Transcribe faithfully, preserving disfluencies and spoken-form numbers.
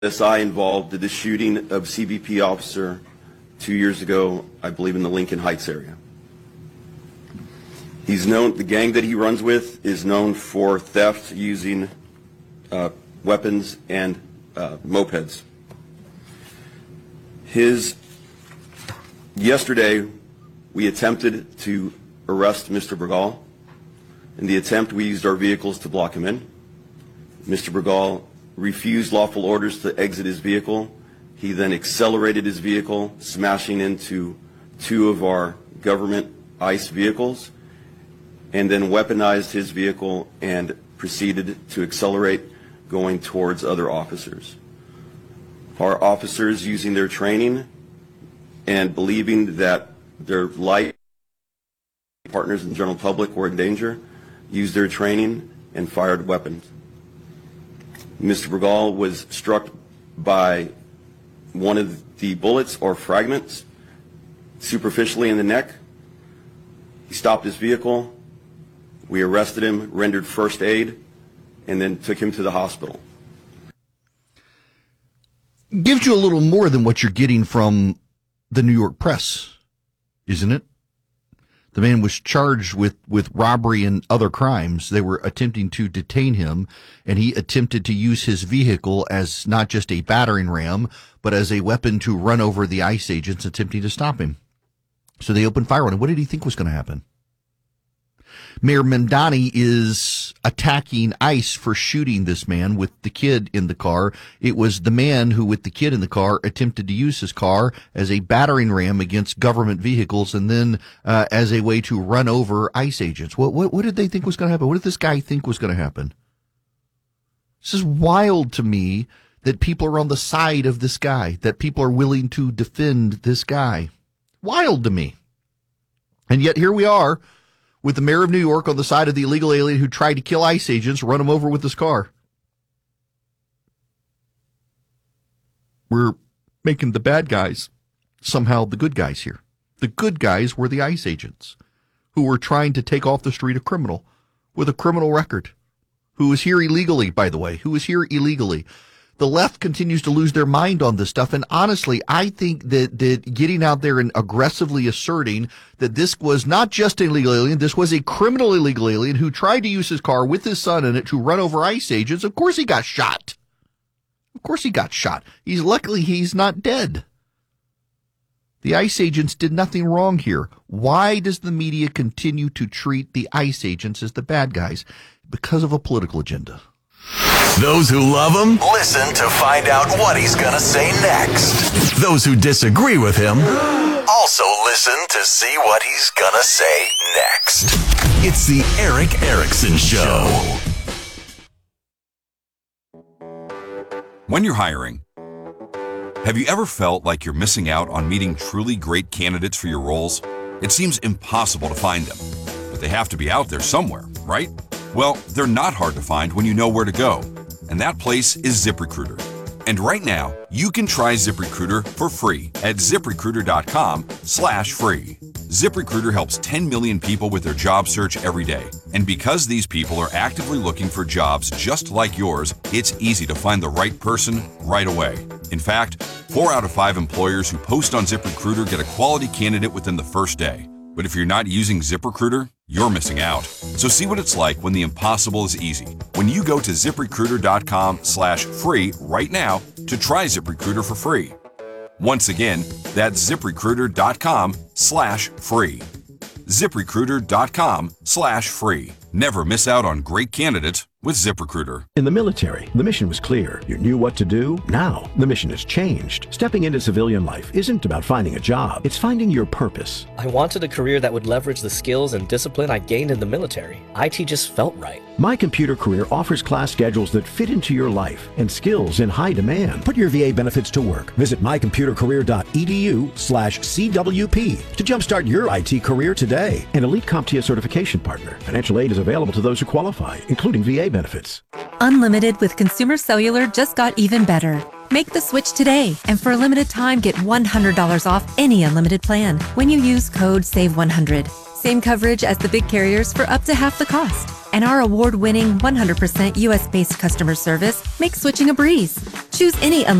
S I involved in the shooting of C B P officer two years ago, I believe in the Lincoln Heights area. He's known, the gang that he runs with is known for theft using uh, weapons and uh, mopeds. His, yesterday, we attempted to arrest Mister Bergal. In the attempt, we used our vehicles to block him in. Mister Bergal refused lawful orders to exit his vehicle. He then accelerated his vehicle, smashing into two of our government ICE vehicles, and then weaponized his vehicle and proceeded to accelerate, going towards other officers. Our officers, using their training and believing that their life partners and the general public were in danger, used their training and fired weapons. Mister Bergal was struck by one of the bullets or fragments superficially in the neck. He stopped his vehicle. We arrested him, rendered first aid, and then took him to the hospital. Gives you a little more than what you're getting from the New York press, isn't it? The man was charged with, with robbery and other crimes. They were attempting to detain him, and he attempted to use his vehicle as not just a battering ram, but as a weapon to run over the ICE agents attempting to stop him. So they opened fire on him. What did he think was going to happen? Mayor Mamdani is attacking ICE for shooting this man with the kid in the car. It was the man who, with the kid in the car, attempted to use his car as a battering ram against government vehicles and then uh, as a way to run over ICE agents. What, what, what did they think was going to happen? What did this guy think was going to happen? This is wild to me that people are on the side of this guy, that people are willing to defend this guy. Wild to me. And yet here we are, with the mayor of New York on the side of the illegal alien who tried to kill ICE agents, run him over with his car. We're making the bad guys somehow the good guys here. The good guys were the ICE agents who were trying to take off the street a criminal with a criminal record, who was here illegally, by the way, who was here illegally. The left continues to lose their mind on this stuff. And honestly, I think that, that getting out there and aggressively asserting that this was not just an illegal alien, this was a criminal illegal alien who tried to use his car with his son in it to run over ICE agents. Of course he got shot. Of course he got shot. He's luckily he's not dead. The ICE agents did nothing wrong here. Why does the media continue to treat the ICE agents as the bad guys? Because of a political agenda. Those who love him, listen to find out what he's going to say next. Those who disagree with him, also listen to see what he's going to say next. It's the Erick Erickson Show. When you're hiring, have you ever felt like you're missing out on meeting truly great candidates for your roles? It seems impossible to find them, but they have to be out there somewhere, right? Well, they're not hard to find when you know where to go, and that place is ZipRecruiter. And right now, you can try ZipRecruiter for free at ZipRecruiter.com slash free. ZipRecruiter helps ten million people with their job search every day. And because these people are actively looking for jobs just like yours, it's easy to find the right person right away. In fact, four out of five employers who post on ZipRecruiter get a quality candidate within the first day. But if you're not using ZipRecruiter, you're missing out. So see what it's like when the impossible is easy. When you go to ZipRecruiter.com slash free right now to try ZipRecruiter for free. Once again, that's ZipRecruiter.com slash free. ZipRecruiter.com slash free. Never miss out on great candidates with ZipRecruiter. In the military, the mission was clear. You knew what to do. Now, the mission has changed. Stepping into civilian life isn't about finding a job. It's finding your purpose. I wanted a career that would leverage the skills and discipline I gained in the military. I T just felt right. My Computer Career offers class schedules that fit into your life and skills in high demand. Put your V A benefits to work. Visit mycomputercareer.edu slash CWP to jumpstart your I T career today. An elite CompTIA certification partner. Financial aid is available to those who qualify, including V A benefits. Unlimited with Consumer Cellular just got even better. Make the switch today, and for a limited time, get one hundred dollars off any unlimited plan when you use code save one hundred. Same coverage as the big carriers for up to half the cost. And our award-winning one hundred percent U S-based customer service makes switching a breeze. Choose any unlimited